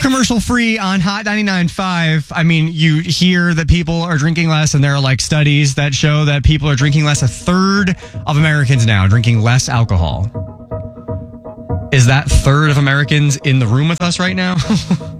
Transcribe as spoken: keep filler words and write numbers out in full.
commercial free on Hot ninety-nine point five. I mean, you hear that people are drinking less, and there are like studies that show that people are drinking less. A third of Americans now drinking less alcohol. Is that third of Americans in the room with us right now?